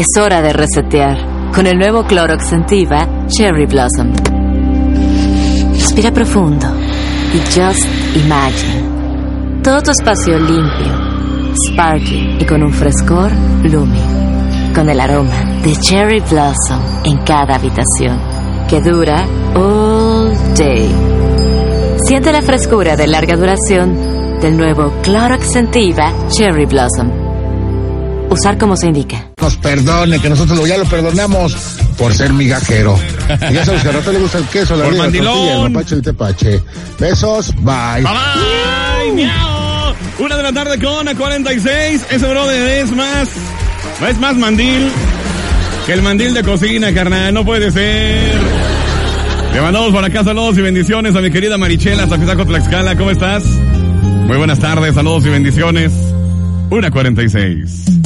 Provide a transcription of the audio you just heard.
Es hora de resetear con el nuevo Clorox Scentiva Cherry Blossom. Respira profundo y just imagine. Todo tu espacio limpio, sparkling y con un frescor blooming. Con el aroma de Cherry Blossom en cada habitación, que dura all day. Siente la frescura de larga duración del nuevo Clorox Scentiva Cherry Blossom. Usar como se indica. Nos perdone, que nosotros ya lo perdonamos por ser migajero. Y ya sabes que a Rato le gusta el queso, la harina, la tortilla, el mapache, el tepache. Besos, bye. Bye, miau. 1:46. Ese brother es más mandil que el mandil de cocina, carnal. No puede ser. Le mandamos por acá saludos y bendiciones a mi querida Marichela, Zapizaco, Tlaxcala. ¿Cómo estás? Muy buenas tardes, saludos y bendiciones. 1:46.